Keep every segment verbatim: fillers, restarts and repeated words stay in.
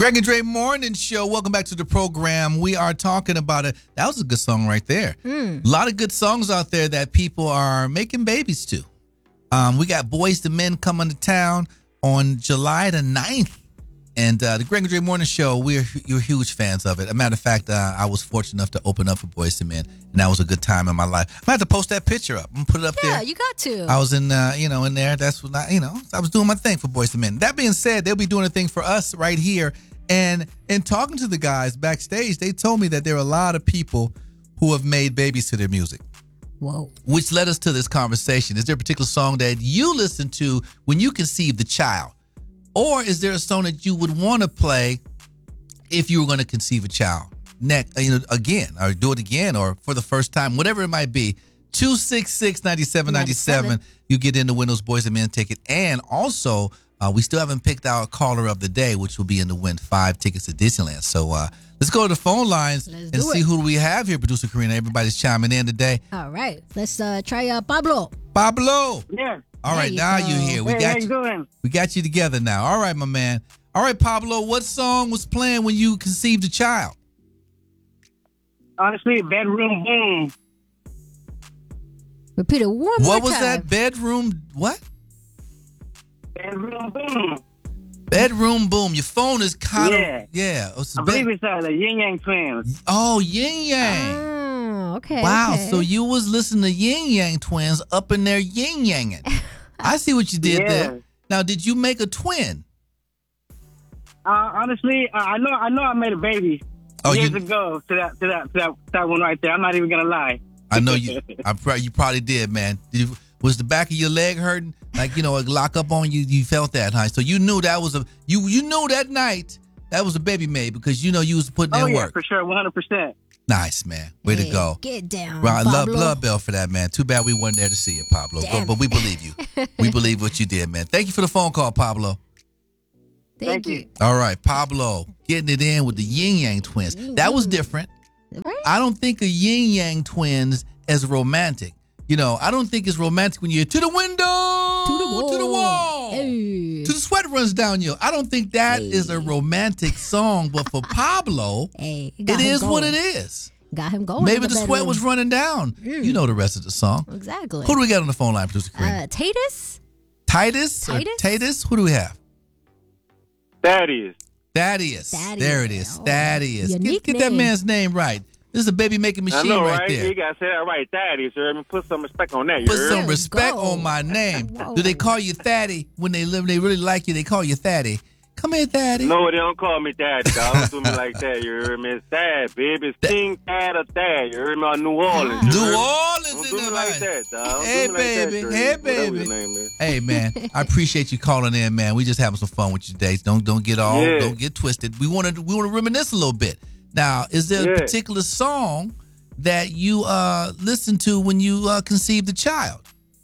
Greg and Dre Morning Show. Welcome back to the program. We are talking about it. That was a good song right there. Mm. A lot of good songs out there that people are making babies to. Um, we got Boys to Men coming to town on July the ninth. And uh, the Greg and Dre Morning Show, we're you're huge fans of it. As a matter of fact, uh, I was fortunate enough to open up for Boys to Men, and that was a good time in my life. I'm going to have to post that picture up. I'm going to put it up yeah, there. Yeah, you got to. I was in, uh, you know, in there. That's what I, you know, I was doing my thing for Boys to Men. That being said, they'll be doing a thing for us right here. And in talking to the guys backstage, they told me that there are a lot of people who have made babies to their music. Whoa. Which led us to this conversation. Is there a particular song that you listen to when you conceive the child? Or is there a song that you would want to play if you were going to conceive a child? Next, you know, again, or do it again, or for the first time, whatever it might be. two six six, nine seven nine seven. You get in the Windows Boys and Men ticket. And also, Uh, we still haven't picked our caller of the day, which will be in the win five tickets to Disneyland. So uh, let's go to the phone lines let's and see it. who we have here, Producer Karina. Everybody's chiming in today. All right. Let's uh, try uh, Pablo. Pablo. Yeah. All right, you now go. you're here. We hey, got how you you. doing? We got you together now. All right, my man. All right, Pablo, what song was playing when you conceived a child? Honestly, Bedroom Boom. Repeat it one more time. What was that? Bedroom what? Bedroom Boom. Bedroom Boom. Your phone is kind of Yeah. yeah. It's I bed- believe it's uh, the Yin Yang Twins. Oh, Yin Yang. Oh, okay. Wow, okay. so you was listening to Yin Yang Twins up in there yin yanging. I see what you did Yeah. there. Now, did you make a twin? Uh, honestly, uh, I know I know I made a baby Oh, years you- ago to that to that to that, to that one right there. I'm not even gonna lie. I know you. I pro- you probably did, man. Did you, was the back of your leg hurting? Like, you know, a lock up on you. You felt that, huh? So you knew that was a you. You knew that night that was a baby made because you know you was putting Oh in yeah, work. for sure, one hundred percent. Nice, man. Way Hey, to go. Get down. Well, I love Pablo. blood bell for that, man. Too bad we weren't there to see it, Pablo. But, Damn but we believe you. We believe what you did, man. Thank you for the phone call, Pablo. Thank, Thank you. you. All right, Pablo, getting it in with the Yin Yang Twins. That was different. Right? I don't think of Yin Yang Twins as romantic. You know, I don't think it's romantic when you're to the window, To the wall. to the wall, Hey. to the sweat runs down you. I don't think that Hey. is a romantic song, but for Pablo, Hey, it got him is what going. it is. Got him going. Maybe in the, the sweat bedroom. was running down. Mm. You know the rest of the song. Exactly. Who do we got on the phone line, Producer Kareem? Uh, Tatus? Titus? or Titus? Tatus? Who do we have? Thaddeus. Thaddeus. Thaddeus. There it is. Oh, Thaddeus. Get, unique get that name. man's name right. This is a baby making I machine know, right, right? there. You got to say that right, Thaddeus. You heard me? Put some respect on that. You Put heard? some There we respect go. on my name. Whoa. Do they call you Thaddy when they live? They really like you. They call you Thaddy. Come here, Thaddy. No, they don't call me Daddy, dog. Don't do me like that. You heard me? It's Thad, baby. It's King Thad or Thad. You heard me? On New Orleans. You New heard me? Orleans Don't in do me the like line. that, dog. Don't Hey, do me like that, baby. Dre. Hey, Whatever baby. your name is. Hey, man, I appreciate you calling in, man. We just having some fun with you today. Don't don't get all Yeah. don't get twisted. We want to we want to reminisce a little bit. Now, is there a Yeah. particular song that you uh listened to when you uh, conceived a child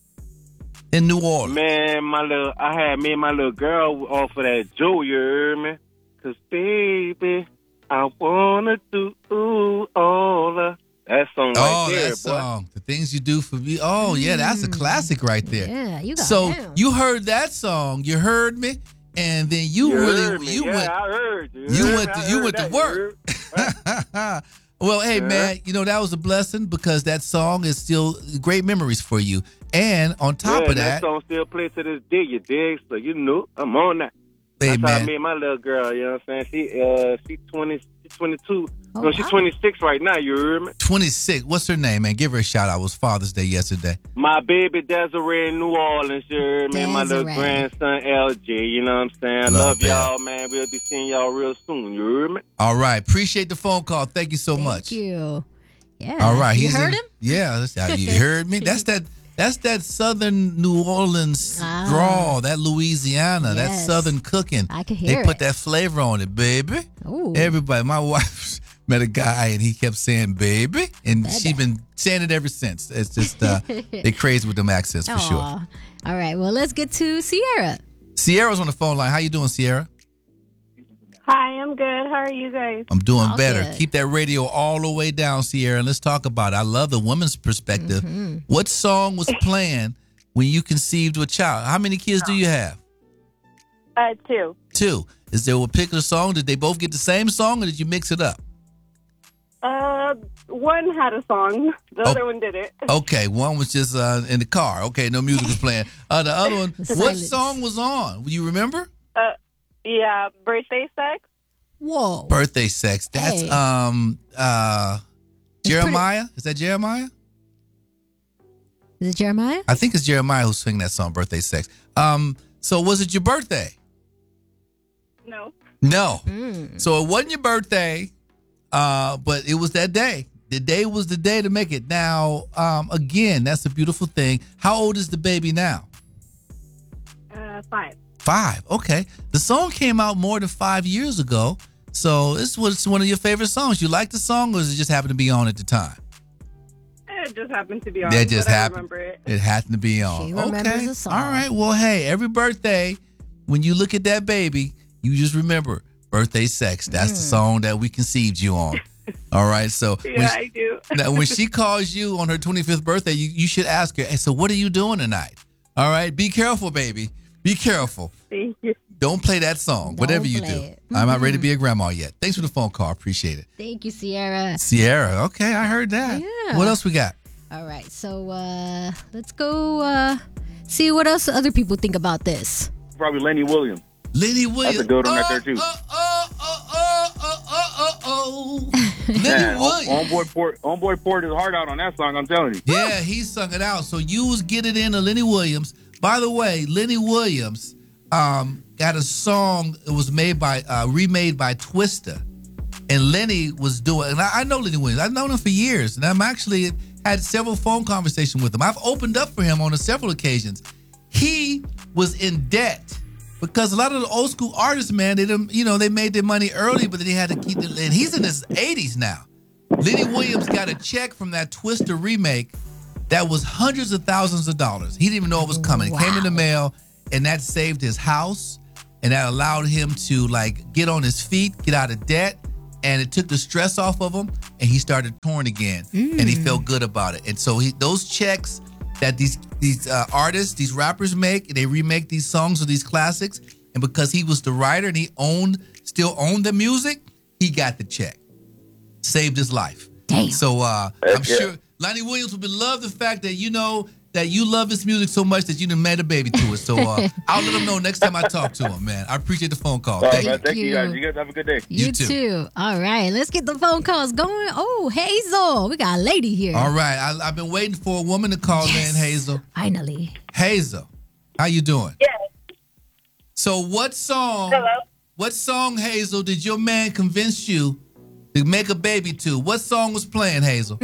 in New Orleans? Man, my little, I had me and my little girl off of that Joe, you heard me? Cause baby, I wanna do all of that song right Oh, there, that boy. song, the things you do for me. Oh, yeah, that's a classic right there. Yeah, you got So him. you heard that song, you heard me, and then you, You really heard me. you yeah, went. I heard you. you heard went me. to- I you heard went to that, work. heard? Well, hey Yeah. man, you know that was a blessing because that song is still great memories for you. And on top yeah, of that, that song still plays to this day, you dig? So you know, I'm on that. hey That's how I man, met my little girl, you know what I'm saying? She uh she twenty she's twenty-two. Oh, no, she's wow. twenty-six right now, you heard me? twenty-six. What's her name, man? Give her a shout out. It was Father's Day yesterday. My baby Desiree in New Orleans, you heard me? My little Desiree. grandson L J, you know what I'm saying? I Love love that. y'all, man. We'll be seeing y'all real soon, you heard me? All right, appreciate the phone call. Thank you so Thank much. you. Yeah. All right, You he's heard in- him? Yeah, that's, uh, you heard me. That's that. That's that Southern New Orleans Ah. drawl, that Louisiana, that Yes. Southern cooking. I can They hear put it. that flavor on it, baby. Ooh. Everybody, my wife met a guy and he kept saying "baby," and Baby. she's been saying it ever since. It's just uh, they crazy with them accents for sure. Aw. All right. Well, let's get to Sierra. Sierra's on the phone line. How you doing, Sierra? Hi, I'm good. How are you guys? I'm doing All better. good. Keep that radio all the way down, Sierra, and let's talk about it. I love the woman's perspective. Mm-hmm. What song was playing when you conceived a child? How many kids do you have? Uh, two. Two. Is there a particular song? Did they both get the same song, or did you mix it up? Uh, one had a song. The Oh. other one didn't. Okay, one was just uh, in the car. Okay, no music was playing. Uh, the other one, what Silence. song was on? You remember? Uh, yeah, birthday sex. Whoa. Birthday Sex. That's Hey. um uh pretty- Jeremiah. Is that Jeremiah? Is it Jeremiah? I think it's Jeremiah who's singing that song, Birthday Sex. Um, so was it your birthday? No. No. Mm. So it wasn't your birthday, uh, but it was that day. The day was the day to make it. Now, um, again, that's a beautiful thing. How old is the baby now? Uh, five. Five. Okay. The song came out more than five years ago. So this was one of your favorite songs. You like the song, or does it just happen to be on at the time? It just happened to be on. That just but happened. I remember it. It happened to be on. She remembers okay. the song. All right. Well, hey, every birthday, when you look at that baby, you just remember Birthday Sex. That's the song that we conceived you on. All right. So when Yeah, she- I do. now, when she calls you on her twenty-fifth birthday, you, you should ask her, hey, so what are you doing tonight? All right. Be careful, baby. Be careful. Thank you. Don't play that song, Don't whatever you play do. it. I'm not ready to be a grandma yet. Thanks for the phone call. Appreciate it. Thank you, Sierra. Sierra. Okay, I heard that. Yeah. What else we got? All right, so uh, let's go uh, see what else other people think about this. Probably Lenny Williams. Lenny Williams. That's a good one right there, too. Oh, oh, oh, oh, oh, oh, oh, oh. Lenny Man, Williams. on, boy poured, on boy poured his heart out on that song, I'm telling you. Yeah, he sung it out. So you was Get It In to Lenny Williams. By the way, Lenny Williams um, got a song. It was made by, uh, remade by Twista. And Lenny was doing, and I, I know Lenny Williams. I've known him for years. And I'm actually had several phone conversations with him. I've opened up for him on a several occasions. He was in debt because a lot of the old school artists, man, they didn't, you know, they made their money early, but then they had to keep it. And he's in his eighties now. Lenny Williams got a check from that Twister remake that was hundreds of thousands of dollars. He didn't even know it was coming. It came in the mail, and that saved his house, and that allowed him to like get on his feet, get out of debt, and it took the stress off of him, and he started touring again, and he felt good about it. And so he, those checks that these these uh, artists, these rappers make, and they remake these songs or these classics, and because he was the writer and he owned, still owned the music, he got the check. Saved his life. Damn. So uh, I'm yeah. sure Lonnie Williams would love the fact that you know that you love his music so much that you done made a baby to it. So uh, I'll let him know next time I talk to him, man. I appreciate the phone call. All right, Thank man. you. Thank you, you. guys. You guys have a good day. You, You too. too. All right, let's get the phone calls going. Oh, Hazel, we got a lady here. All right, I, I've been waiting for a woman to call Yes. in, Hazel. Finally. Hazel, how you doing? Yes. So what song? Hello. What song, Hazel, did your man convince you to make a baby to? What song was playing, Hazel?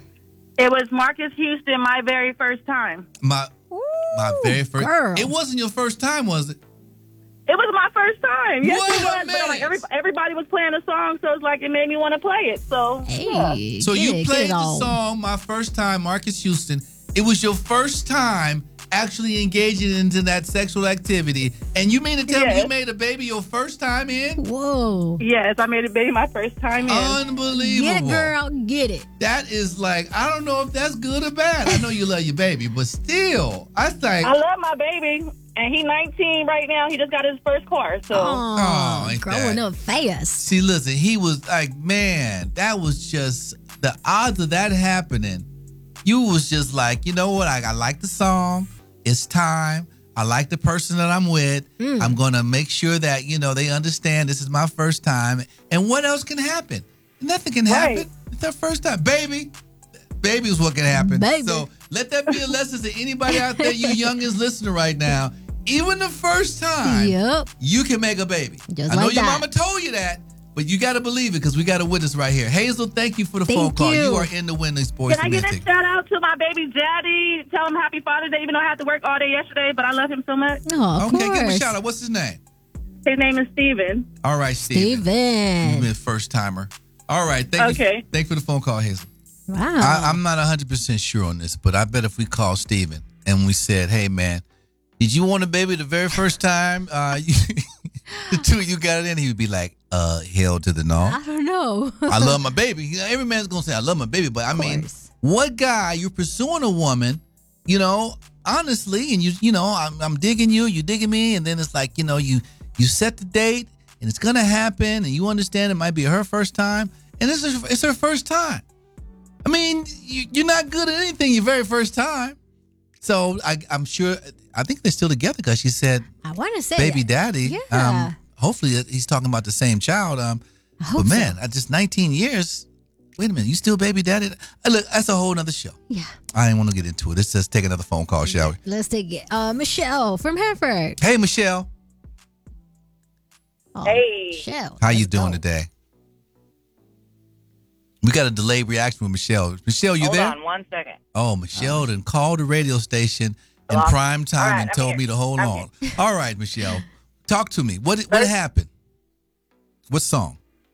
It was Marcus Houston, My Very First Time. My my Ooh, very first. girl. It wasn't your first time, was it? It was my first time. Yes, Wait it a was. But minute. like every, everybody was playing a song, so it's like it made me want to play it. So yeah. Hey, So get you it, get played it the on. song "My First Time," Marcus Houston. It was your first time actually engaging into that sexual activity, and you mean to tell me Yes. you made a baby your first time in? Whoa. Yes, I made it baby my first time in. Unbelievable! Get it, girl. Get it. That is like I don't know if that's good or bad. I know you love your baby, but still, I think. I love my baby, and he nineteen right now. He just got his first car, so Oh, ain't growing that- up fast. See, listen, he was like, man, that was just the odds of that happening. You was just like, you know what? I, I like the song. It's time. I like the person that I'm with. I'm going to make sure that, you know, they understand this is my first time. And what else can happen? Nothing can happen. Right. It's their first time. Baby. Baby is what can happen. Baby. So let that be a lesson to anybody out there, you youngest listener right now. Even the first time, Yep. you can make a baby. Just I know like your that. mama told you that, but you got to believe it because we got a witness right here. Hazel, thank you for the Thank phone call. you. You are in the winning sports can I give a ticket. shout out to my baby daddy? Tell him Happy Father's Day, even though I had to work all day yesterday, but I love him so much. Oh, of Okay, course. give him a shout out. What's his name? His name is Steven. All right, Steven. You've Steven. been a first timer. All right, thank you. Okay. Thank you for the phone call, Hazel. Wow. I, I'm not one hundred percent sure on this, but I bet if we call Steven and we said, hey, man, did you want a baby the very first time uh, you, the two of you got it in? He would be like, uh, hell to the no. I don't know. I love my baby. You know, every man's going to say, I love my baby. But I mean, course. what guy, you're pursuing a woman, you know, honestly, and you, you know, I'm, I'm digging you, you digging me. And then it's like, you know, you, You set the date, and it's gonna happen, and you understand it might be her first time, and it's her, it's her first time. I mean, you, you're not good at anything your very first time. So I, I'm sure. I think they're still together because she said, I want to say baby that. daddy. Yeah. Um, hopefully he's talking about the same child. Um, I hope but man, so. I just nineteen years. Wait a minute, you still baby daddy? Uh, look, that's a whole nother show. Yeah. I didn't want to get into it. Let's just take another phone call, shall we? Let's take it. Uh, Michelle from Hanford. Hey, Michelle. Oh, Hey. Michelle. How you let's doing go. today? We got a delayed reaction with Michelle. Michelle, you Hold there? on one second. Oh, Michelle done called the radio station in Hello? prime time All right, and I'm told here. me to hold I'm on. All right, Michelle. Talk to me. What what First- happened? What song?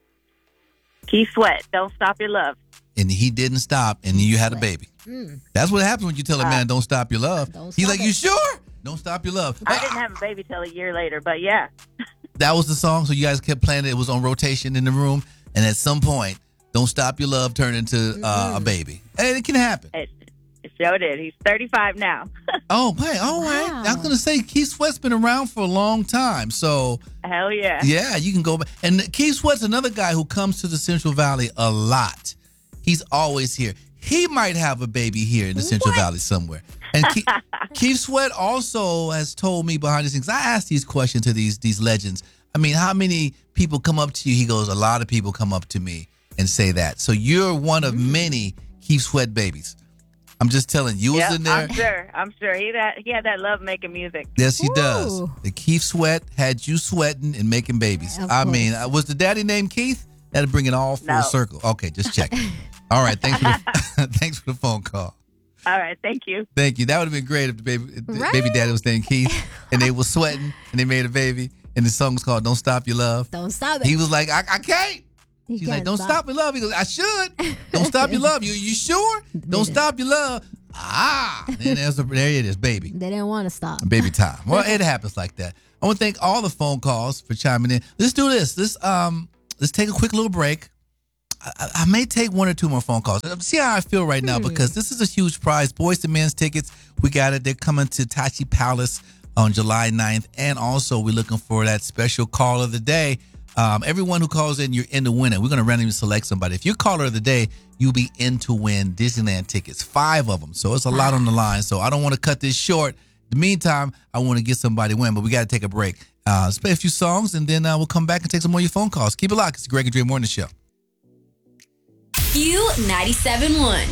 Keith Sweat, Don't Stop Your Love. And he didn't stop, and you had a baby. Mm. That's what happens when you tell a Uh, man, don't stop your love. Don't He's stop like, it. you sure? Don't stop your love. I didn't have a baby till a year later, but yeah. That was the song, so you guys kept playing it. It was on rotation in the room, and at some point, Don't Stop Your Love turned into uh, a baby. And it can happen. It, it sure did. He's thirty-five now. Oh, hey, all right. Wow. I was going to say, Keith Sweat's been around for a long time, so... Hell yeah. Yeah, you can go back. And Keith Sweat's another guy who comes to the Central Valley a lot. He's always here. He might have a baby here in the Central Valley somewhere. And Keith, Keith Sweat also has told me behind the scenes. I asked these questions to these these legends. I mean, how many people come up to you? He goes, a lot of people come up to me and say that. So you're one of many Keith Sweat babies. I'm just telling you. Yep, Was in there. I'm sure. I'm sure. He that he had that love making music. Yes, he does. Ooh. The Keith Sweat had you sweating and making babies. Of I course. mean, uh, was the daddy named Keith? That'll bring it all full No. circle. Okay, just check. All right, thanks for the, thanks for the phone call. All right. Thank you. Thank you. That would have been great if the baby if the Right? baby daddy was named Keith and they were sweating and they made a baby and the song was called "Don't Stop Your Love." Don't stop it. He was like, I, I can't. He She's like, can't "Don't stop your love." He goes, "I should. Don't stop your love. You you sure? Don't stop your love." Ah, and there's a, there it is, baby. They didn't want to stop. Baby time. Well, it happens like that. I want to thank all the phone calls for chiming in. Let's do this. Let's um, let's take a quick little break. I, I- I may take one or two more phone calls. See how I feel right now because this is a huge prize. Boys to Men's tickets. We got it. They're coming to Tachi Palace on July ninth, and also we're looking for that special call of the day. Um, everyone who calls in, you're in to win it. We're going to randomly select somebody. If you're caller of the day, you'll be in to win Disneyland tickets, five of them. So it's a lot on the line. So I don't want to cut this short. In the meantime, I want to get somebody win, but we got to take a break. Uh, let's play a few songs, and then uh, we'll come back and take some more of your phone calls. Keep it locked. It's the Greg and Dre Morning Show. Q ninety-seven point one.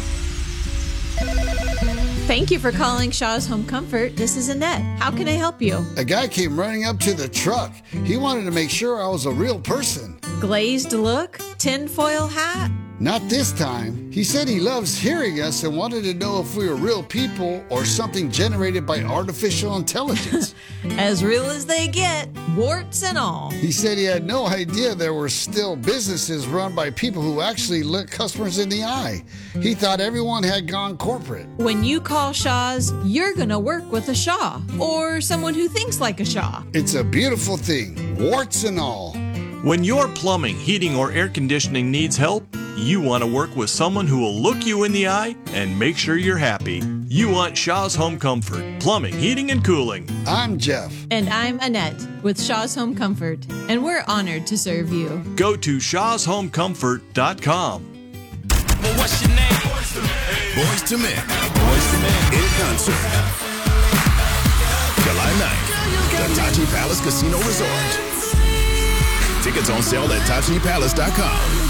Thank you for calling Shaw's Home Comfort. This is Annette. How can I help you? A guy came running up to the truck. He wanted to make sure I was a real person. Glazed look? Tinfoil hat? Not this time. He said he loves hearing us and wanted to know if we were real people or something generated by artificial intelligence. As real as they get, warts and all. He said he had no idea there were still businesses run by people who actually look customers in the eye. He thought everyone had gone corporate. When you call Shaw's, you're going to work with a Shaw or someone who thinks like a Shaw. It's a beautiful thing, warts and all. When your plumbing, heating, or air conditioning needs help, you want to work with someone who will look you in the eye and make sure you're happy. You want Shaw's Home Comfort, plumbing, heating, and cooling. I'm Jeff. And I'm Annette with Shaw's Home Comfort, and we're honored to serve you. Go to shaws home comfort dot com. Well, what's your name? Boys to Men. Boys to Men. Boys to Men. In concert. July ninth. The Tachi Palace Casino Resort. Tickets on sale at tachi palace dot com.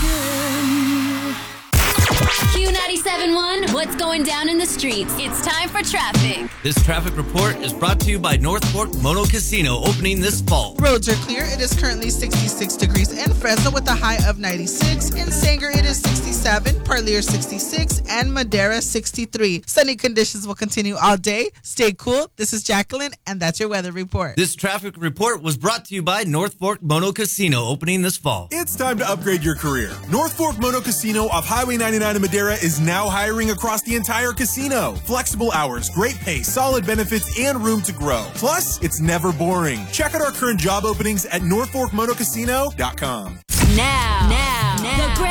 Q ninety-seven point one, what's going down in the streets? It's time for traffic. This traffic report is brought to you by North Fork Mono Casino, opening this fall. Roads are clear. It is currently sixty-six degrees in Fresno with a high of ninety-six. In Sanger, it is sixty-seven. Parlier, sixty-six. And Madera, sixty-three. Sunny conditions will continue all day. Stay cool. This is Jacqueline, and that's your weather report. This traffic report was brought to you by North Fork Mono Casino, opening this fall. It's time to upgrade your career. North Fork Mono Casino off Highway ninety-nine in Madera is now hiring across the entire casino. Flexible hours, great pay, solid benefits, and room to grow. Plus, it's never boring. Check out our current job openings at north fork mono casino dot com. Now, now, now, the Greg